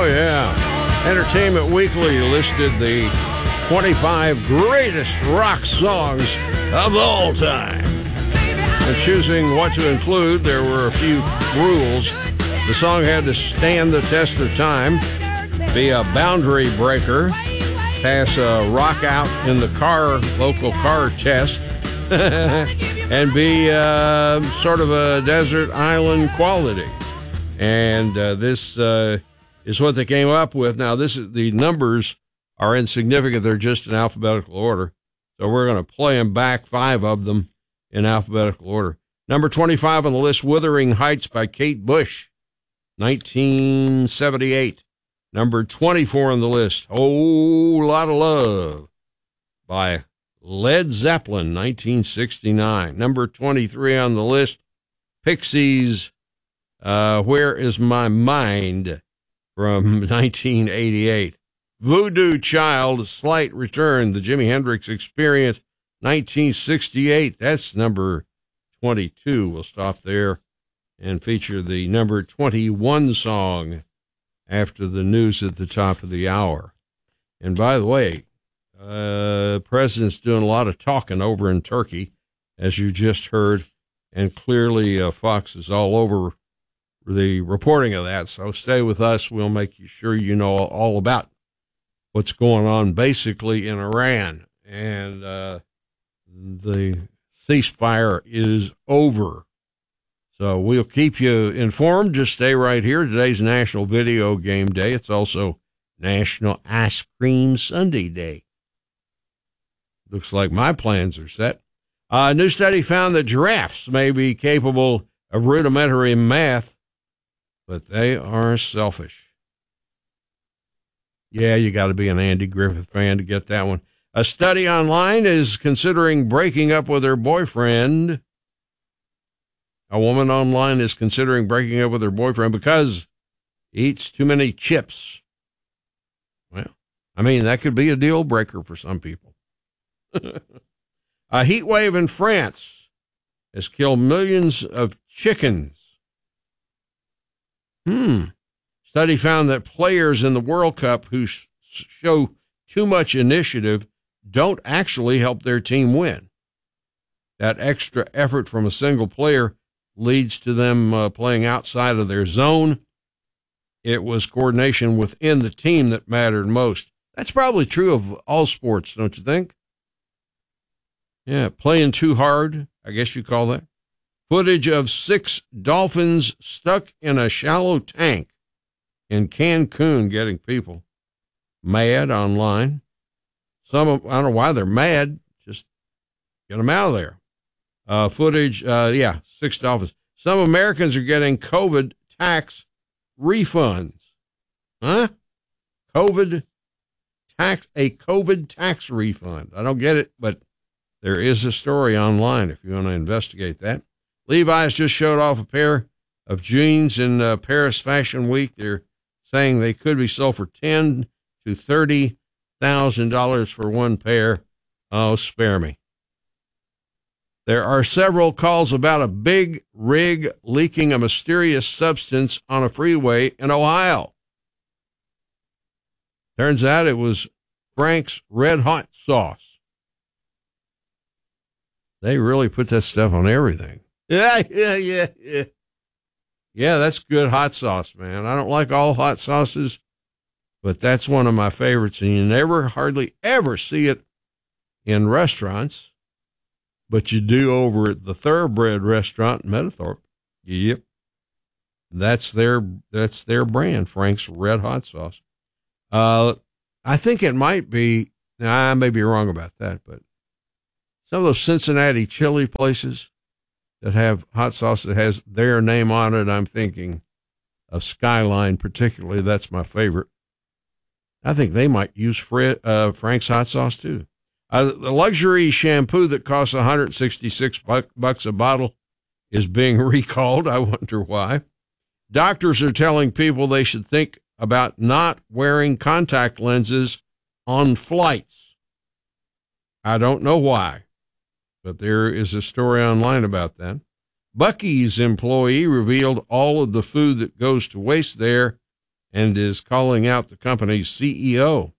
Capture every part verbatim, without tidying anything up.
Oh, yeah. Entertainment Weekly listed the twenty-five greatest rock songs of all time. And choosing what to include, there were a few rules. The song had to stand the test of time, be a boundary breaker, pass a rock out in the car, local car test, and be uh, sort of a desert island quality. And uh, this uh, is what they came up with. Now, this is the numbers are insignificant. They're just in alphabetical order. So we're going to play them back, five of them in alphabetical order. Number twenty-five on the list, Wuthering Heights by Kate Bush, nineteen seventy-eight. Number twenty-four on the list, Whole Lot of Love by Led Zeppelin, nineteen sixty-nine. Number twenty-three on the list, Pixies, uh, Where Is My Mind from nineteen eighty-eight. Voodoo Child, Slight Return, the Jimi Hendrix Experience, nineteen sixty-eight. That's number twenty-two. We'll stop there and feature the number twenty-one song after the news at the top of the hour. And by the way, uh, the president's doing a lot of talking over in Turkey, as you just heard, and clearly uh, Fox is all over the reporting of that. So stay with us. We'll make you sure you know all about what's going on basically in Iran. And uh, the ceasefire is over. So we'll keep you informed. Just stay right here. Today's National Video Game Day. It's also National Ice Cream Sundae Day. Looks like my plans are set. A new study found that giraffes may be capable of rudimentary math, but they are selfish. Yeah, you got to be an Andy Griffith fan to get that one. A study online is considering breaking up with her boyfriend. A woman online is considering breaking up with her boyfriend because he eats too many chips. Well, I mean, that could be a deal breaker for some people. A heat wave in France has killed millions of chickens. Hmm. Study found that players in the World Cup who sh- show too much initiative don't actually help their team win. That extra effort from a single player leads to them uh, playing outside of their zone. It was coordination within the team that mattered most. That's probably true of all sports, don't you think? Yeah, playing too hard, I guess you call that. Footage of six dolphins stuck in a shallow tank in Cancun getting people mad online. Some of, I don't know why they're mad. Just get them out of there. Uh, footage, uh, yeah, six dolphins. Some Americans are getting COVID tax refunds. Huh? COVID tax, a COVID tax refund. I don't get it, but there is a story online if you want to investigate that. Levi's just showed off a pair of jeans in uh, Paris Fashion Week. They're saying they could be sold for ten to thirty thousand dollars for one pair. Oh, spare me. There are several calls about a big rig leaking a mysterious substance on a freeway in Ohio. Turns out it was Frank's Red Hot Sauce. They really put that stuff on everything. Yeah, yeah, yeah, yeah. Yeah, that's good hot sauce, man. I don't like all hot sauces, but that's one of my favorites, and you never, hardly ever see it in restaurants, but you do over at the Thoroughbred restaurant in Meadowthorpe. Yep. That's their, that's their brand, Frank's Red Hot Sauce. Uh, I think it might be, now I may be wrong about that, but some of those Cincinnati chili places that have hot sauce that has their name on it, I'm thinking of Skyline particularly. That's my favorite. I think they might use Fred, uh, Frank's hot sauce too. Uh, the luxury shampoo that costs one hundred sixty-six buck, bucks a bottle is being recalled. I wonder why. Doctors are telling people they should think about not wearing contact lenses on flights. I don't know why, but there is a story online about that. Buc-ee's employee revealed all of the food that goes to waste there and is calling out the company's C E O.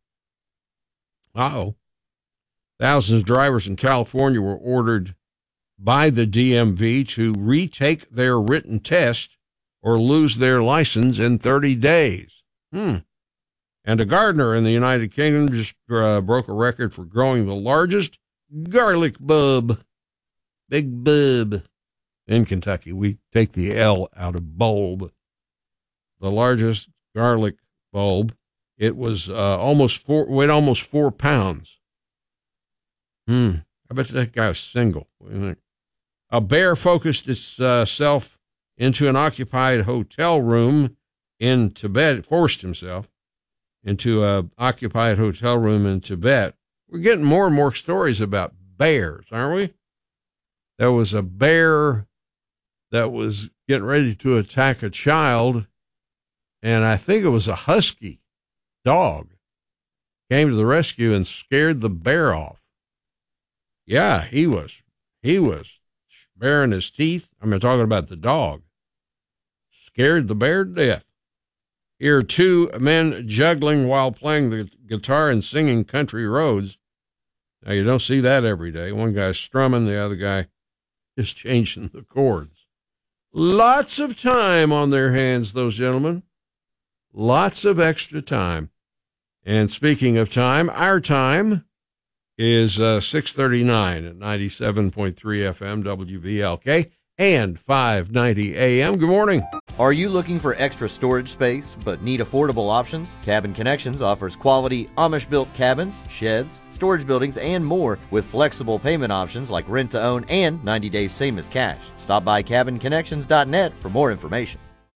Uh-oh. Thousands of drivers in California were ordered by the D M V to retake their written test or lose their license in thirty days. Hmm. And a gardener in the United Kingdom just uh, broke a record for growing the largest garlic bulb. Big bulb. In Kentucky, we take the L out of bulb. The largest garlic bulb. It was uh, almost four, weighed almost four pounds. Hmm. I bet that guy was single. What do you think? A bear focused itself into an occupied hotel room in Tibet, forced himself into an occupied hotel room in Tibet. We're getting more and more stories about bears, aren't we? There was a bear that was getting ready to attack a child, and I think it was a husky dog came to the rescue and scared the bear off. Yeah, he was, he was baring his teeth. I'm talking about the dog. Scared the bear to death. Here are two men juggling while playing the guitar and singing Country Roads. Now, you don't see that every day. One guy's strumming, the other guy is changing the chords. Lots of time on their hands, those gentlemen. Lots of extra time. And speaking of time, our time is uh, six thirty-nine at ninety-seven point three F M W V L K and five ninety A M. Good morning. Are you looking for extra storage space but need affordable options? Cabin Connections offers quality Amish-built cabins, sheds, storage buildings, and more with flexible payment options like rent-to-own and ninety days same as cash. Stop by cabin connections dot net for more information.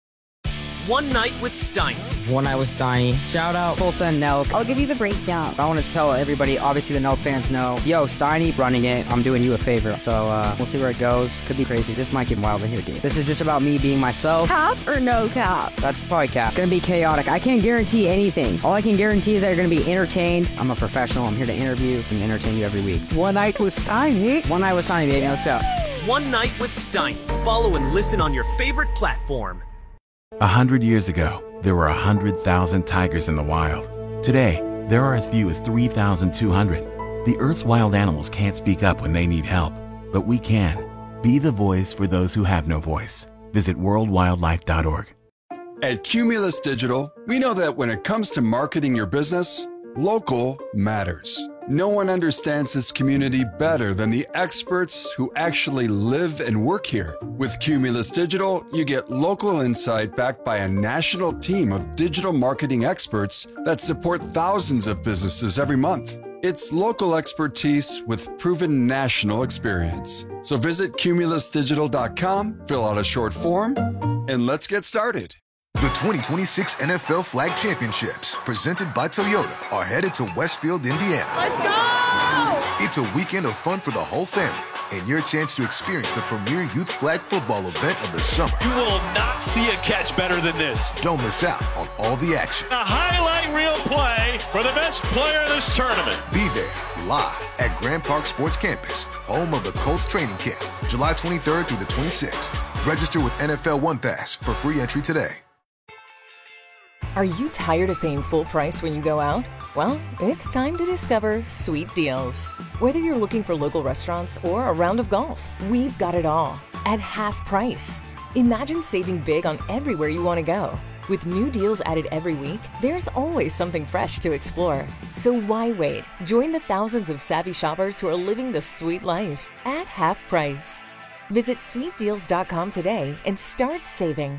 One Night with Steiny. One Night with Steiny. Shout out Tulsa and Nelk. I'll give you the breakdown. I want to tell everybody, obviously the Nelk fans know, yo, Steiny running it, I'm doing you a favor. So uh, we'll see where it goes. Could be crazy. This might get wild in here, dude. This is just about me being myself. Cap or no cap? That's probably cap. Gonna be chaotic. I can't guarantee anything. All I can guarantee is that you're gonna be entertained. I'm a professional. I'm here to interview and entertain you every week. One Night with Steiny. One Night with Steiny, baby. Let's go. One Night with Steiny. Follow and listen on your favorite platform. A hundred years ago, there were a hundred thousand tigers in the wild. Today, there are as few as three thousand two hundred. The Earth's wild animals can't speak up when they need help, but we can. Be the voice for those who have no voice. Visit world wildlife dot org. At Cumulus Digital, we know that when it comes to marketing your business, local matters. No one understands this community better than the experts who actually live and work here. With Cumulus Digital, you get local insight backed by a national team of digital marketing experts that support thousands of businesses every month. It's local expertise with proven national experience. So visit cumulus digital dot com, fill out a short form, and let's get started. The twenty twenty-six N F L Flag Championships, presented by Toyota, are headed to Westfield, Indiana. Let's go! It's a weekend of fun for the whole family and your chance to experience the premier youth flag football event of the summer. You will not see a catch better than this. Don't miss out on all the action. A highlight reel play for the best player in this tournament. Be there live at Grand Park Sports Campus, home of the Colts training camp, July twenty-third through the twenty-sixth. Register with N F L One Pass for free entry today. Are you tired of paying full price when you go out? Well, it's time to discover Sweet Deals. Whether you're looking for local restaurants or a round of golf, we've got it all at half price. Imagine saving big on everywhere you want to go. With new deals added every week, there's always something fresh to explore. So why wait? Join the thousands of savvy shoppers who are living the sweet life at half price. Visit sweet deals dot com today and start saving.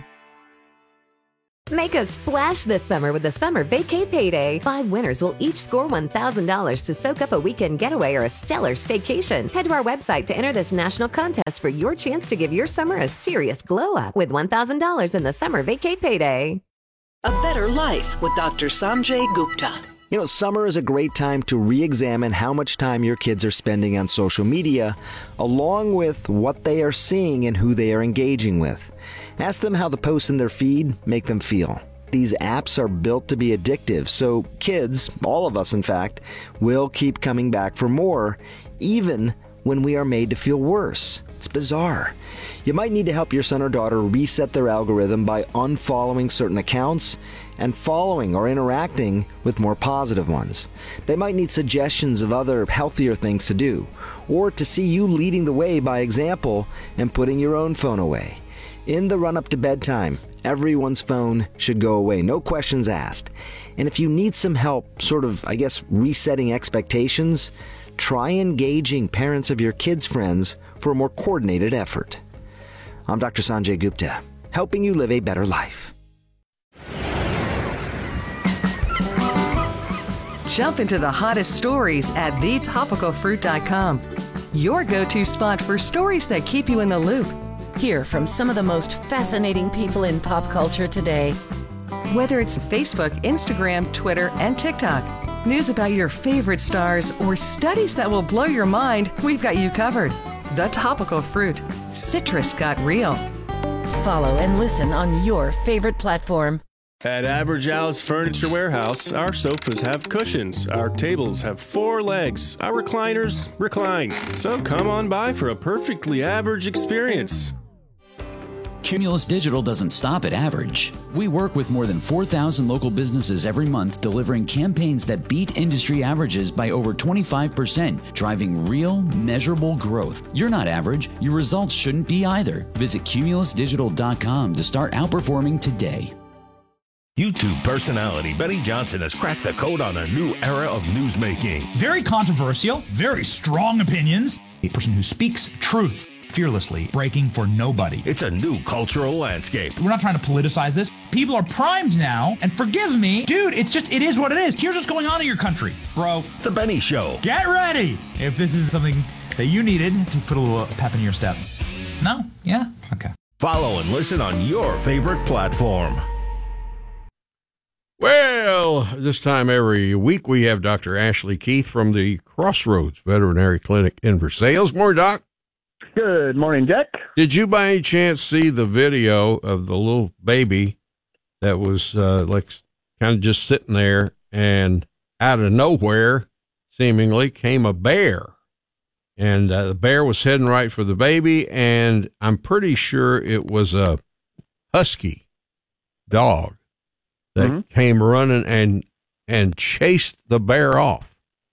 Make a splash this summer with the Summer Vacay Payday. Five winners will each score one thousand dollars to soak up a weekend getaway or a stellar staycation. Head to our website to enter this national contest for your chance to give your summer a serious glow-up with one thousand dollars in the Summer Vacay Payday. A better life with Doctor Sanjay Gupta. You know, summer is a great time to re-examine how much time your kids are spending on social media, along with what they are seeing and who they are engaging with. Ask them how the posts in their feed make them feel. These apps are built to be addictive, so kids, all of us in fact, will keep coming back for more, even when we are made to feel worse. It's bizarre. You might need to help your son or daughter reset their algorithm by unfollowing certain accounts and following or interacting with more positive ones. They might need suggestions of other healthier things to do, or to see you leading the way by example and putting your own phone away. In the run-up to bedtime, everyone's phone should go away, no questions asked. And if you need some help, sort of, I guess, resetting expectations, try engaging parents of your kids' friends for a more coordinated effort. I'm Doctor Sanjay Gupta, helping you live a better life. Jump into the hottest stories at the topical fruit dot com. Your go-to spot for stories that keep you in the loop. Hear from some of the most fascinating people in pop culture today. Whether it's Facebook, Instagram, Twitter, and TikTok, news about your favorite stars, or studies that will blow your mind, we've got you covered. The Topical Fruit. Citrus got real. Follow and listen on your favorite platform. At Average Al's Furniture Warehouse, our sofas have cushions, our tables have four legs, our recliners recline. So come on by for a perfectly average experience. Cumulus Digital doesn't stop at average. We work with more than four thousand local businesses every month, delivering campaigns that beat industry averages by over twenty-five percent, driving real, measurable growth. You're not average. Your results shouldn't be either. Visit cumulus digital dot com to start outperforming today. YouTube personality Benny Johnson has cracked the code on a new era of newsmaking. Very controversial, very strong opinions. A person who speaks truth fearlessly, breaking for nobody. It's a new cultural landscape. We're not trying to politicize this. People are primed now, and forgive me, dude, it's just, it is what it is. Here's what's going on in your country, bro. The Benny Show. Get ready if this is something that you needed to put a little pep in your step. No? Yeah? Okay. Follow and listen on your favorite platform. Well, this time every week we have Doctor Ashley Keith from the Crossroads Veterinary Clinic in Versailles. Good morning, Doc. Good morning, Jack. Did you by any chance see the video of the little baby that was uh, like kind of just sitting there, and out of nowhere, seemingly, came a bear? And uh, the bear was heading right for the baby, and I'm pretty sure it was a husky dog that mm-hmm. came running and and chased the bear off.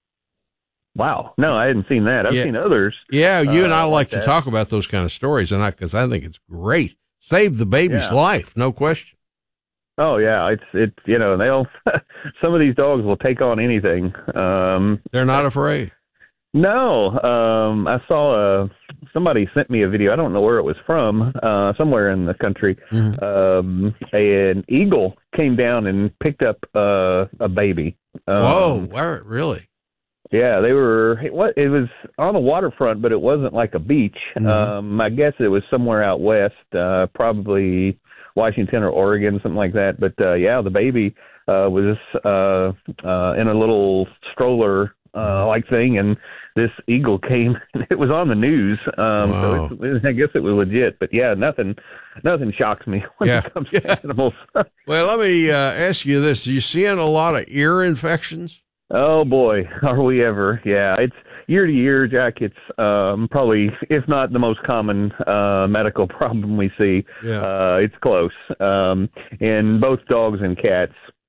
Wow. No, I hadn't seen that. I've yeah. seen others. Yeah, you uh, and I like, like to that. talk about those kind of stories, and I because I think it's great. Save the baby's yeah. life, no question. Oh yeah, it's it's you know they'll some of these dogs will take on anything. Um, They're not afraid. No, um, I saw a somebody sent me a video. I don't know where it was from. Uh, somewhere in the country, mm-hmm. um, an eagle came down and picked up uh, a baby. Um, Whoa! Where really? Yeah, they were. It was, it was on the waterfront, but it wasn't like a beach. Mm-hmm. Um, I guess it was somewhere out west, uh, probably Washington or Oregon, something like that. But uh, yeah, the baby uh, was uh, uh, in a little stroller uh, like thing, and this eagle came. It was on the news, um, wow. so it's, I guess it was legit. But yeah, nothing, nothing shocks me when yeah. it comes yeah. to animals. Well, let me uh, ask you this: are you seeing a lot of ear infections? Oh boy, are we ever? Yeah, it's year to year, Jack. It's um, probably, if not the most common uh, medical problem we see. Yeah. Uh, it's close. Um, in both dogs and cats.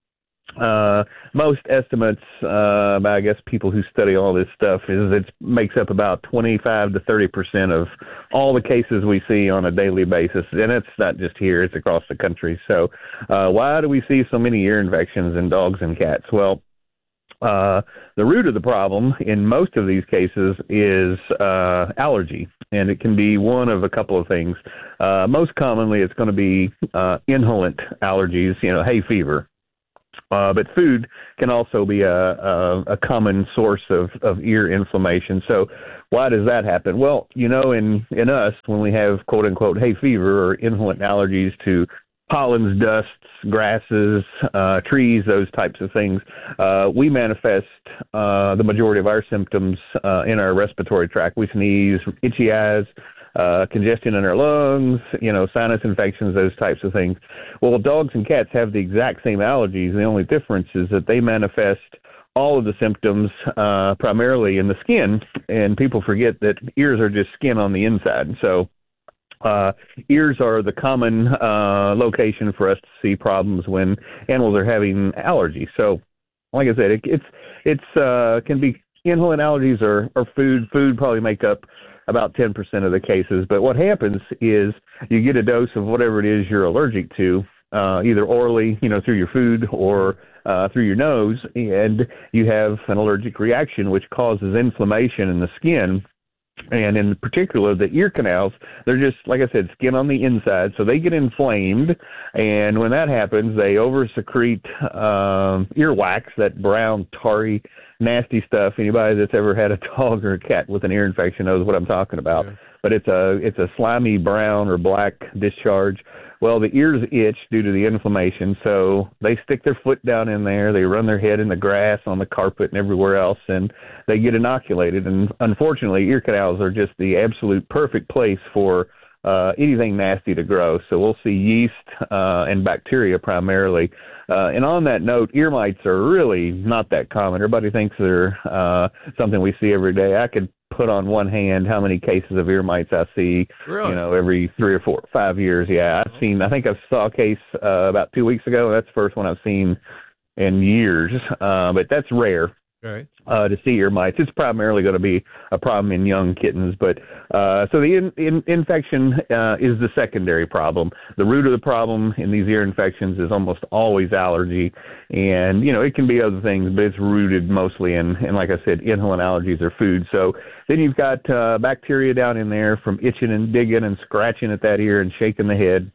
Uh, most estimates, uh, by I guess people who study all this stuff, is it makes up about twenty-five to thirty percent of all the cases we see on a daily basis. And it's not just here, it's across the country. So uh, why do we see so many ear infections in dogs and cats? Well, Uh, the root of the problem in most of these cases is uh, allergy, and it can be one of a couple of things. Uh, most commonly, it's going to be uh, inhalant allergies, you know, hay fever. Uh, but food can also be a, a, a common source of, of ear inflammation. So why does that happen? Well, you know, in, in us, when we have quote-unquote hay fever or inhalant allergies to pollens, dusts, grasses, uh, trees, those types of things, uh, we manifest uh, the majority of our symptoms uh, in our respiratory tract. We sneeze, itchy eyes, uh, congestion in our lungs, you know, sinus infections, those types of things. Well, dogs and cats have the exact same allergies. The only difference is that they manifest all of the symptoms uh, primarily in the skin, and people forget that ears are just skin on the inside. So uh, ears are the common uh, location for us to see problems when animals are having allergies. So, like I said, it, it's it's uh, can be inhalant allergies or, or food. Food probably make up about ten percent of the cases. But what happens is you get a dose of whatever it is you're allergic to, uh, either orally, you know, through your food or uh, through your nose, and you have an allergic reaction which causes inflammation in the skin. And in particular, the ear canals, they're just, like I said, skin on the inside. So they get inflamed. And when that happens, they over-secrete um, earwax, that brown, tarry, nasty stuff. Anybody that's ever had a dog or a cat with an ear infection knows what I'm talking about. Yeah. But it's a it's a slimy brown or black discharge. Well, the ears itch due to the inflammation, so they stick their foot down in there. They run their head in the grass, on the carpet, and everywhere else, and they get inoculated. And unfortunately, ear canals are just the absolute perfect place for uh, anything nasty to grow. So we'll see yeast uh, and bacteria primarily. Uh, and on that note, ear mites are really not that common. Everybody thinks they're uh, something we see every day. I could put on one hand how many cases of ear mites I see, really? you know, every three or four, five years. Yeah, I've seen, I think I saw a case uh, about two weeks ago. That's the first one I've seen in years, uh, but that's rare. Okay. Uh, to see ear mites. It's primarily going to be a problem in young kittens, but uh, so the in, in, infection uh, is the secondary problem. The root of the problem in these ear infections is almost always allergy, and you know it can be other things, but it's rooted mostly in, and like I said, inhalant allergies or food. So then you've got uh, bacteria down in there from itching and digging and scratching at that ear and shaking the head.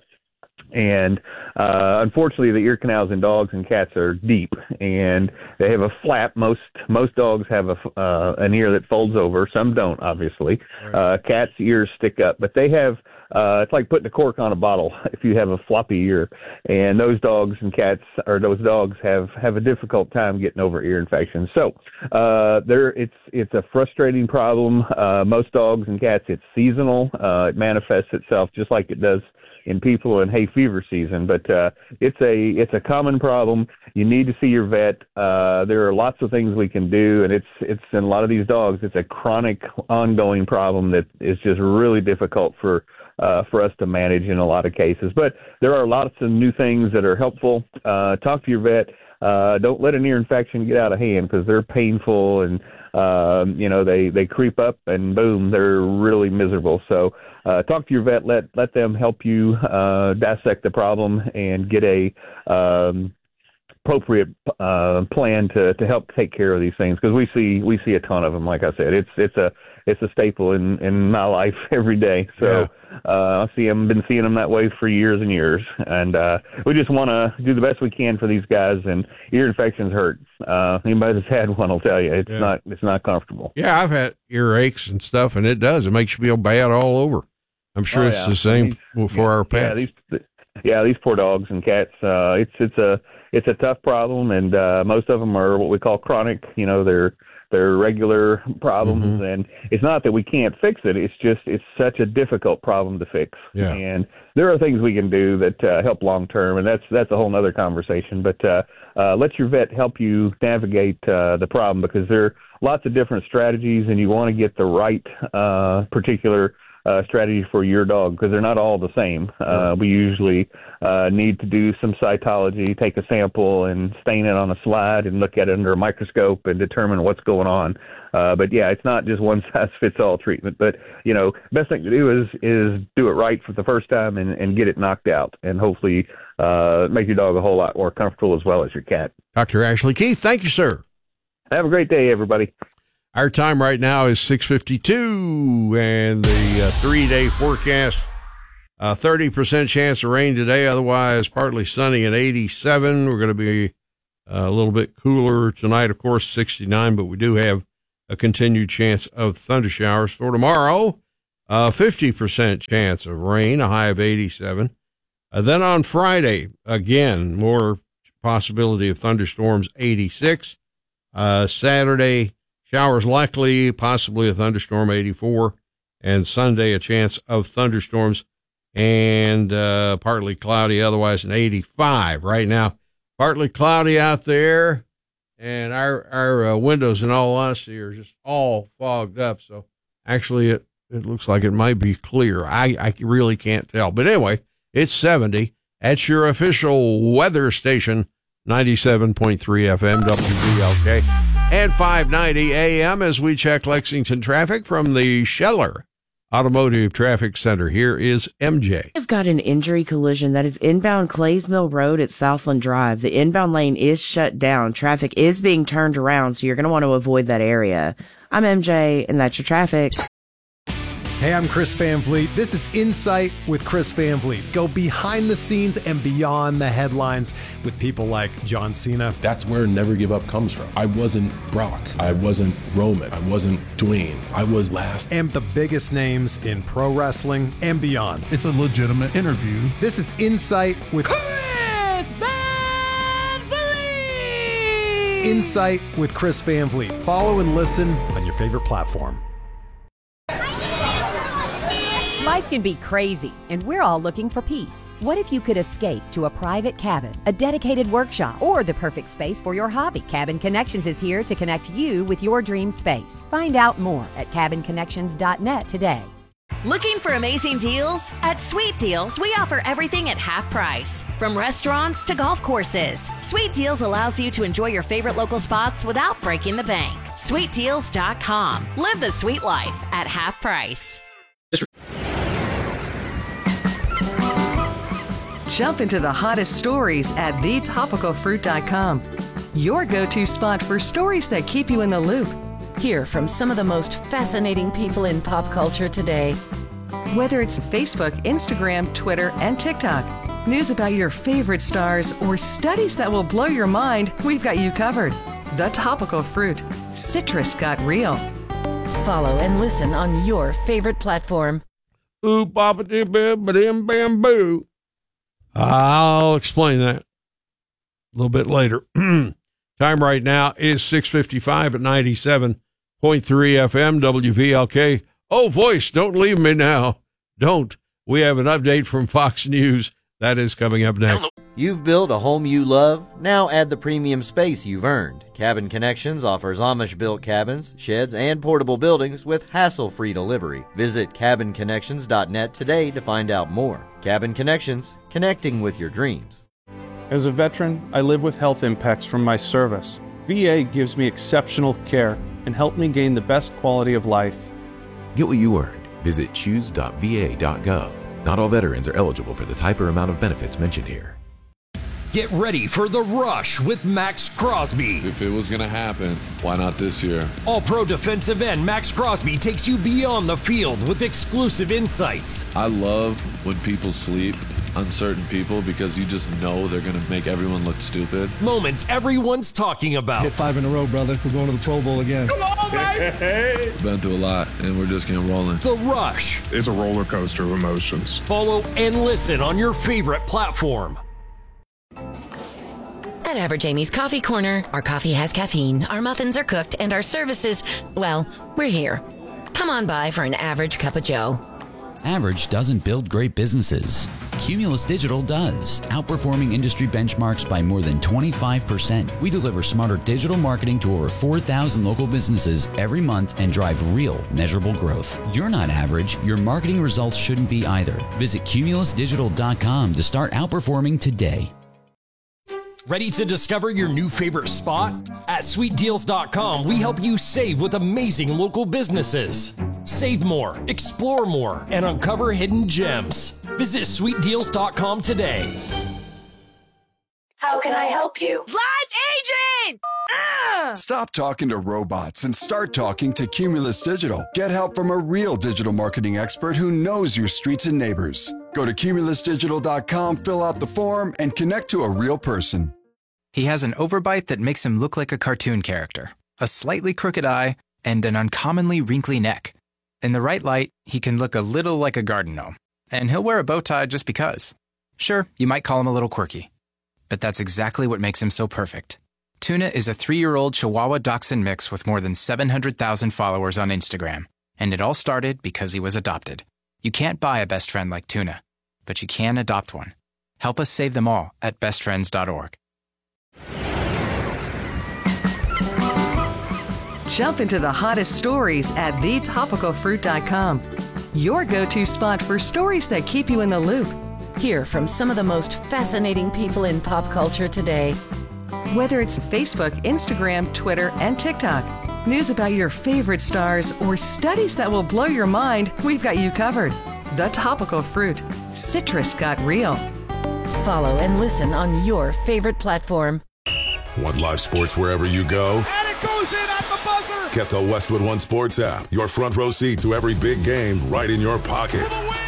And uh, unfortunately, the ear canals in dogs and cats are deep, and they have a flap. Most most dogs have a uh, an ear that folds over. Some don't, obviously. Right. Uh, cats' ears stick up, but they have. Uh, it's like putting a cork on a bottle if you have a floppy ear. And those dogs and cats, or those dogs, have, have a difficult time getting over ear infections. So uh, there, it's it's a frustrating problem. Uh, most dogs and cats, it's seasonal. Uh, it manifests itself just like it does in people in hay fever season, but uh, it's a it's a common problem. You need to see your vet. Uh, there are lots of things we can do, and it's it's in a lot of these dogs. It's a chronic, ongoing problem that is just really difficult for uh, for us to manage in a lot of cases. But there are lots of new things that are helpful. Uh, talk to your vet. Uh, don't let an ear infection get out of hand because they're painful and um, you know they, they creep up and boom, they're really miserable. So uh, talk to your vet. Let let them help you uh, dissect the problem and get a um, appropriate uh, plan to, to help take care of these things because we see we see a ton of them. Like I said, it's it's a it's a staple in, in my life every day. So yeah. uh, I see them, been seeing them that way for years and years, and uh, we just want to do the best we can for these guys. And ear infections hurt. Uh, anybody that's had one will tell you it's yeah. not it's not comfortable. Yeah, I've had earaches and stuff, and it does. It makes you feel bad all over. I'm sure oh, it's yeah. the same these, for yeah, our pets. Yeah, these yeah these poor dogs and cats. Uh, it's it's a it's a tough problem, and uh, most of them are what we call chronic. You know, they're they're regular problems, mm-hmm. and it's not that we can't fix it. It's just it's such a difficult problem to fix. Yeah. And there are things we can do that uh, help long term, and that's that's a whole other conversation. But uh, uh, let your vet help you navigate uh, the problem because there are lots of different strategies, and you want to get the right uh, particular Uh, strategy for your dog because they're not all the same. Uh, we usually uh, need to do some cytology, take a sample and stain it on a slide and look at it under a microscope and determine what's going on. Uh, but yeah, it's not just one size fits all treatment. But you know, best thing to do is is do it right for the first time and, and get it knocked out, and hopefully uh, make your dog a whole lot more comfortable as well as your cat. Doctor Ashley Keith, thank you, sir. Have a great day, everybody. Our time right now is six fifty-two, and the uh, three-day forecast, uh, thirty percent chance of rain today, otherwise partly sunny at eighty-seven. We're going to be uh, a little bit cooler tonight, of course, sixty-nine, but we do have a continued chance of thunder showers for tomorrow. Uh, fifty percent chance of rain, a high of eighty-seven. Uh, then on Friday, again, more possibility of thunderstorms, eighty-six. Uh, Saturday, showers likely, possibly a thunderstorm, eighty-four. And Sunday, a chance of thunderstorms and uh, partly cloudy, otherwise an eighty-five. Right now, partly cloudy out there and our our uh, windows, in all honesty, are just all fogged up. So actually, it it looks like it might be clear. I I really can't tell. But anyway, it's seventy at your official weather station, ninety-seven point three F M W V L K, and five ninety A M as we check Lexington traffic from the Scheller Automotive Traffic Center. Here is M J. I've got an injury collision that is inbound Clays Mill Road at Southland Drive. The inbound lane is shut down. Traffic is being turned around, so you're going to want to avoid that area. I'm M J, and that's your traffic. Hey, I'm Chris Van Vliet. This is Insight with Chris Van Vliet. Go behind the scenes and beyond the headlines with people like John Cena. That's where Never Give Up comes from. I wasn't Brock. I wasn't Roman. I wasn't Dwayne. I was last. And the biggest names in pro wrestling and beyond. It's a legitimate interview. This is Insight with Chris Van Vliet. Insight with Chris Van Vliet. Follow and listen on your favorite platform. Life can be crazy, and we're all looking for peace. What if you could escape to a private cabin, a dedicated workshop, or the perfect space for your hobby? Cabin Connections is here to connect you with your dream space. Find out more at cabin connections dot net today. Looking for amazing deals? At Sweet Deals, we offer everything at half price, from restaurants to golf courses. Sweet Deals allows you to enjoy your favorite local spots without breaking the bank. sweet deals dot com. Live the sweet life at half price. Jump into the hottest stories at the topical fruit dot com. Your go-to spot for stories that keep you in the loop. Hear from some of the most fascinating people in pop culture today. Whether it's Facebook, Instagram, Twitter, and TikTok, news about your favorite stars, or studies that will blow your mind, we've got you covered. The Topical Fruit. Citrus got real. Follow and listen on your favorite platform. Ooh, papa, bam, bam, bamboo. I'll explain that a little bit later. Time right now is six fifty-five at ninety-seven point three F M W V L K. Oh, voice, don't leave me now. Don't. We have an update from Fox News. That is coming up next. You've built a home you love. Now add the premium space you've earned. Cabin Connections offers Amish-built cabins, sheds, and portable buildings with hassle-free delivery. Visit cabin connections dot net today to find out more. Cabin Connections, connecting with your dreams. As a veteran, I live with health impacts from my service. V A gives me exceptional care and helped me gain the best quality of life. Get what you earned. Visit choose dot v a dot gov. Not all veterans are eligible for the type or amount of benefits mentioned here. Get ready for the rush with Max Crosby. If it was going to happen, why not this year? All-pro defensive end Max Crosby takes you beyond the field with exclusive insights. I love when people sleep, uncertain people, because you just know they're going to make everyone look stupid. Moments everyone's talking about. Hit five in a row, brother. We're going to the Pro Bowl again. Come on, baby! We've been through a lot, and we're just getting rolling. The Rush. It's a roller coaster of emotions. Follow and listen on your favorite platform. At Average Amy's Coffee Corner, our coffee has caffeine, our muffins are cooked, and our services, well, we're here. Come on by for an average cup of joe. Average doesn't build great businesses. Cumulus Digital does, outperforming industry benchmarks by more than twenty-five percent. We deliver smarter digital marketing to over four thousand local businesses every month and drive real, measurable growth. You're not average. Your marketing results shouldn't be either. Visit cumulus digital dot com to start outperforming today. Ready to discover your new favorite spot? At sweet deals dot com, we help you save with amazing local businesses. Save more, explore more, and uncover hidden gems. Visit sweet deals dot com today. How can I help you? Live agent! Ah! Stop talking to robots and start talking to Cumulus Digital. Get help from a real digital marketing expert who knows your streets and neighbors. Go to cumulus digital dot com, fill out the form, and connect to a real person. He has an overbite that makes him look like a cartoon character, a slightly crooked eye, and an uncommonly wrinkly neck. In the right light, he can look a little like a garden gnome, and he'll wear a bow tie just because. Sure, you might call him a little quirky, but that's exactly what makes him so perfect. Tuna is a three-year-old Chihuahua Dachshund mix with more than seven hundred thousand followers on Instagram, and it all started because he was adopted. You can't buy a best friend like Tuna, but you can adopt one. Help us save them all at best friends dot org. Jump into the hottest stories at the topical fruit dot com. Your go-to spot for stories that keep you in the loop. Hear from some of the most fascinating people in pop culture today. Whether it's Facebook, Instagram, Twitter, and TikTok, news about your favorite stars, or studies that will blow your mind, we've got you covered. The Topical Fruit. Citrus got real. Follow and listen on your favorite platform. Want live sports wherever you go? And it goes in at the buzzer! Get the Westwood One Sports app. Your front row seat to every big game right in your pocket.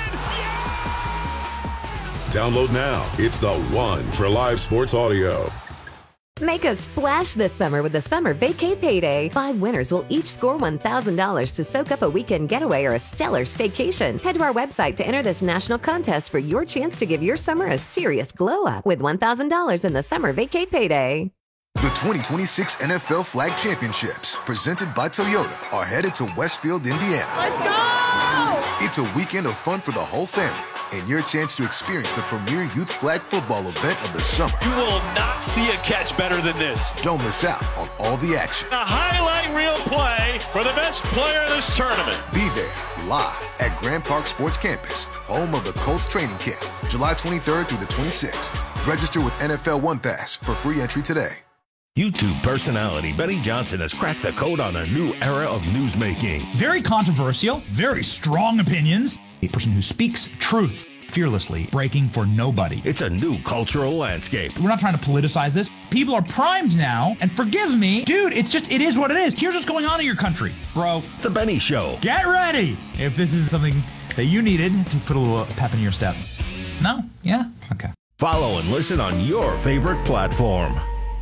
Download now. It's the one for live sports audio. Make a splash this summer with the Summer Vacay Payday. Five winners will each score one thousand dollars to soak up a weekend getaway or a stellar staycation. Head to our website to enter this national contest for your chance to give your summer a serious glow up with one thousand dollars in the Summer Vacay Payday. The twenty twenty-six N F L Flag Championships, presented by Toyota, are headed to Westfield, Indiana. Let's go! It's a weekend of fun for the whole family, and your chance to experience the premier youth flag football event of the summer. You will not see a catch better than this. Don't miss out on all the action. A highlight reel play for the best player of this tournament. Be there, live at Grand Park Sports Campus, home of the Colts training camp, July twenty-third through the twenty-sixth. Register with N F L One Pass for free entry today. YouTube personality Benny Johnson has cracked the code on a new era of newsmaking. Very controversial, very strong opinions. A person who speaks truth fearlessly, breaking for nobody. It's a new cultural landscape. We're not trying to politicize this. People are primed now, and forgive me, dude, it's just, it is what it is. Here's what's going on in your country, bro. The Benny Show. Get ready if this is something that you needed to put a little pep in your step. No? Yeah? Okay. Follow and listen on your favorite platform.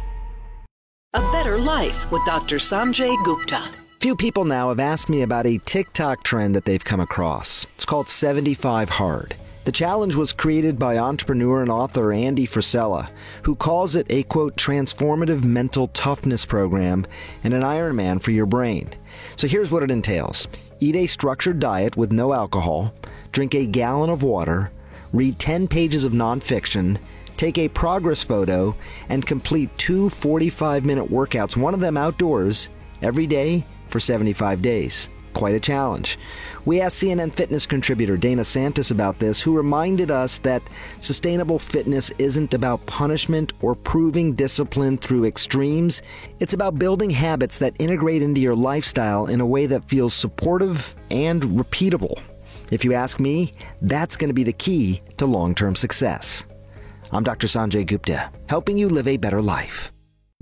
A Better Life with Doctor Sanjay Gupta. Few people now have asked me about a TikTok trend that they've come across. It's called seventy-five hard. The challenge was created by entrepreneur and author Andy Frisella, who calls it a, quote, transformative mental toughness program and an Ironman for your brain. So here's what it entails. Eat a structured diet with no alcohol, drink a gallon of water, read ten pages of nonfiction, take a progress photo, and complete two forty-five minute workouts, one of them outdoors, every day for seventy-five days. Quite a challenge. We asked C N N Fitness contributor Dana Santis about this, who reminded us that sustainable fitness isn't about punishment or proving discipline through extremes. It's about building habits that integrate into your lifestyle in a way that feels supportive and repeatable. If you ask me, that's going to be the key to long-term success. I'm Doctor Sanjay Gupta, helping you live a better life.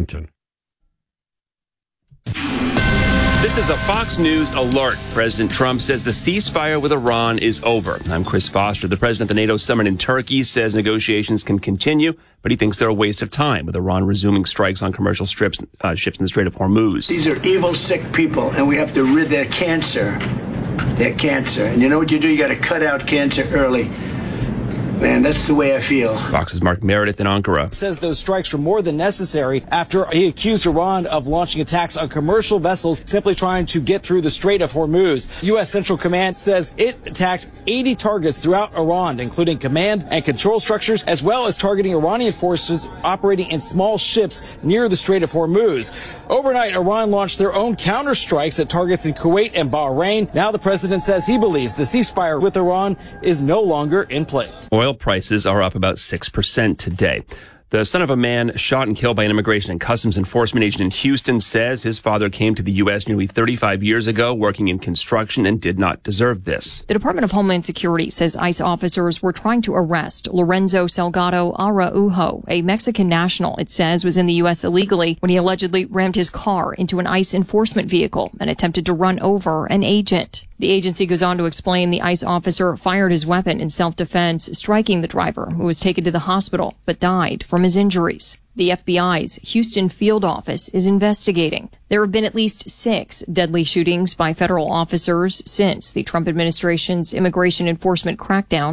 This is a Fox News alert. President Trump says the ceasefire with Iran is over. I'm Chris Foster. The president of the NATO summit in Turkey says negotiations can continue, but he thinks they're a waste of time, with Iran resuming strikes on commercial strips, uh, ships in the Strait of Hormuz. These are evil, sick people, and we have to rid their cancer. Their cancer. And you know what you do? You got to cut out cancer early. Man, that's the way I feel. Fox's Mark Meredith in Ankara says those strikes were more than necessary after he accused Iran of launching attacks on commercial vessels simply trying to get through the Strait of Hormuz. U S Central Command says it attacked eighty targets throughout Iran, including command and control structures, as well as targeting Iranian forces operating in small ships near the Strait of Hormuz. Overnight, Iran launched their own counterstrikes at targets in Kuwait and Bahrain. Now the president says he believes the ceasefire with Iran is no longer in place. Oil prices are up about six percent today. The son of a man shot and killed by an immigration and customs enforcement agent in Houston says his father came to the U S nearly thirty-five years ago working in construction and did not deserve this. The Department of Homeland Security says ICE officers were trying to arrest Lorenzo Salgado Araujo, a Mexican national it says was in the U S illegally when he allegedly rammed his car into an ICE enforcement vehicle and attempted to run over an agent. The agency goes on to explain the ICE officer fired his weapon in self-defense, striking the driver, who was taken to the hospital but died from his injuries. The F B I's Houston field office is investigating. There have been at least six deadly shootings by federal officers since the Trump administration's immigration enforcement crackdown